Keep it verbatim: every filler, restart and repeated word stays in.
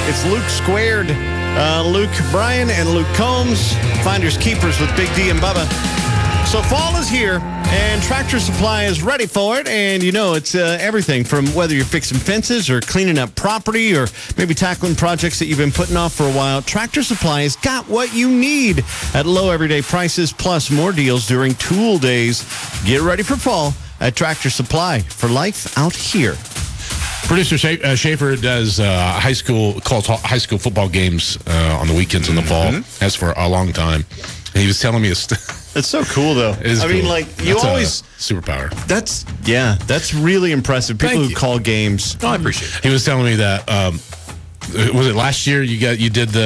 It's Luke Squared. Uh, Luke Bryan and Luke Combs, finders keepers with Big D and Bubba. So fall is here, and Tractor Supply is ready for it. And you know, it's uh, everything from whether you're fixing fences or cleaning up property or maybe tackling projects that you've been putting off for a while. Tractor Supply has got what you need at low everyday prices, plus more deals during tool days. Get ready for fall at Tractor Supply, for life out here. Producer Sha- uh, Schaefer does uh, high school calls high school football games uh, on the weekends in the fall. Mm-hmm. Has for a long time. And he was telling me a st- It's so cool, though. It is I mean, cool. like, you That's always... superpower. That's, yeah, that's really impressive. People Thank who you. call games. No, I appreciate it. He was telling me that, um, was it last year you got you did the